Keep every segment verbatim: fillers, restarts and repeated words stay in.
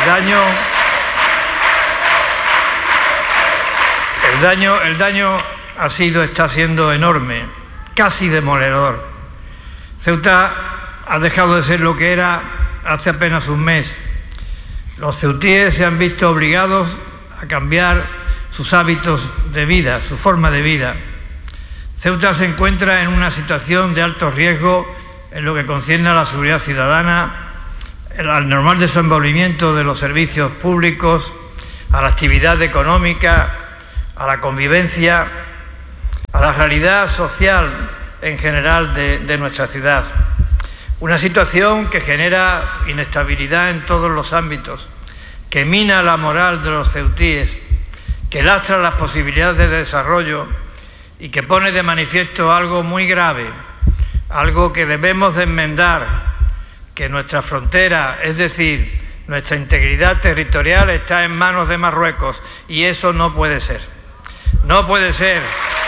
El daño, el daño, el daño ha sido, está siendo enorme, casi demoledor. Ceuta ha dejado de ser lo que era hace apenas un mes. Los ceutíes se han visto obligados a cambiar sus hábitos de vida, su forma de vida. Ceuta se encuentra en una situación de alto riesgo en lo que concierne a la seguridad ciudadana, al normal desenvolvimiento de los servicios públicos, a la actividad económica, a la convivencia, a la realidad social en general de, de nuestra ciudad. Una situación que genera inestabilidad en todos los ámbitos, que mina la moral de los ceutíes, que lastra las posibilidades de desarrollo y que pone de manifiesto algo muy grave, algo que debemos de enmendar, que nuestra frontera, es decir, nuestra integridad territorial está en manos de Marruecos y eso no puede ser. No puede ser,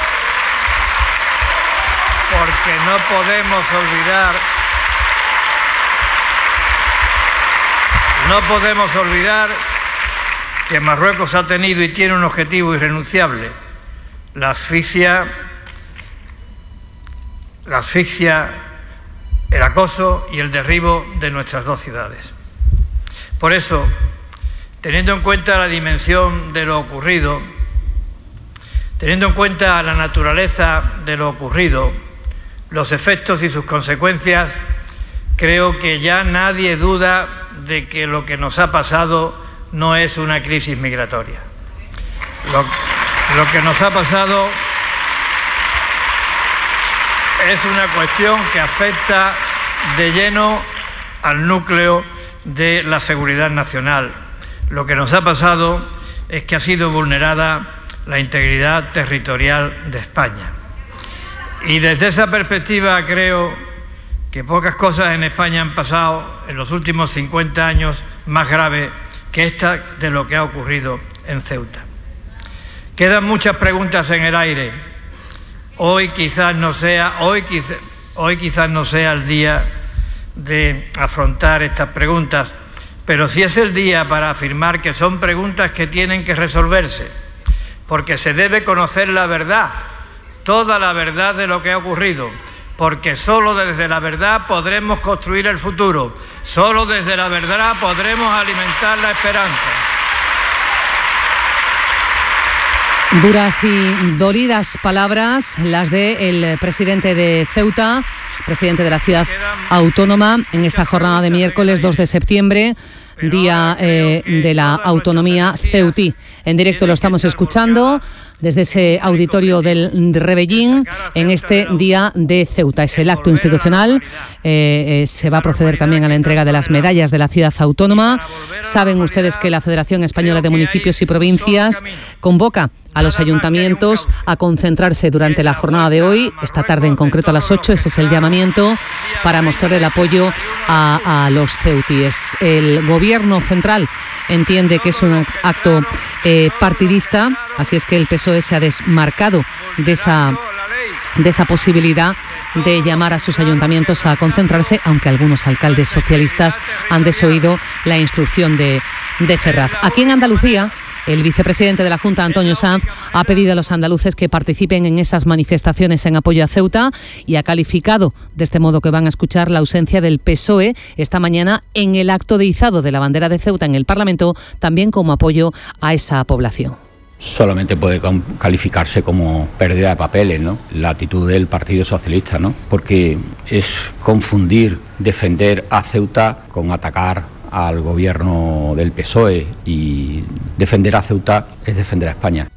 porque no podemos olvidar, no podemos olvidar que Marruecos ha tenido y tiene un objetivo irrenunciable: la asfixia, la asfixia, el acoso y el derribo de nuestras dos ciudades. Por eso, teniendo en cuenta la dimensión de lo ocurrido, teniendo en cuenta la naturaleza de lo ocurrido, los efectos y sus consecuencias, creo que ya nadie duda de que lo que nos ha pasado no es una crisis migratoria. Lo, lo que nos ha pasado es una cuestión que afecta de lleno al núcleo de la seguridad nacional. Lo que nos ha pasado es que ha sido vulnerada la integridad territorial de España. Y desde esa perspectiva creo que pocas cosas en España han pasado en los últimos cincuenta años más graves que esta de lo que ha ocurrido en Ceuta. Quedan muchas preguntas en el aire. Hoy quizás no sea, hoy quizás, hoy quizás no sea el día de afrontar estas preguntas, pero sí es el día para afirmar que son preguntas que tienen que resolverse, porque se debe conocer la verdad, toda la verdad de lo que ha ocurrido, porque solo desde la verdad podremos construir el futuro, solo desde la verdad podremos alimentar la esperanza. Duras y dolidas palabras las del presidente de Ceuta, presidente de la ciudad autónoma, en esta jornada de miércoles dos de septiembre, Día eh, de la Autonomía ceutí. En directo lo estamos escuchando desde ese auditorio del Rebellín en este Día de Ceuta. Es el acto institucional. Eh, eh, se va a proceder también a la entrega de las medallas de la ciudad autónoma. Saben ustedes que la Federación Española de Municipios y Provincias convoca a los ayuntamientos a concentrarse durante la jornada de hoy, esta tarde en concreto a las ocho. Ese es el llamamiento para mostrar el apoyo a, a los ceutíes. El Gobierno central entiende que es un acto eh, partidista, así es que el P S O E se ha desmarcado de esa, de esa posibilidad de llamar a sus ayuntamientos a concentrarse, aunque algunos alcaldes socialistas han desoído la instrucción de, de Ferraz. Aquí en Andalucía, el vicepresidente de la Junta, Antonio Sanz, ha pedido a los andaluces que participen en esas manifestaciones en apoyo a Ceuta y ha calificado de este modo que van a escuchar la ausencia del P S O E esta mañana en el acto de izado de la bandera de Ceuta en el Parlamento, también como apoyo a esa población. Solamente puede calificarse como pérdida de papeles, ¿no? La actitud del Partido Socialista, ¿no? Porque es confundir defender a Ceuta con atacar al gobierno del P S O E, y defender a Ceuta es defender a España.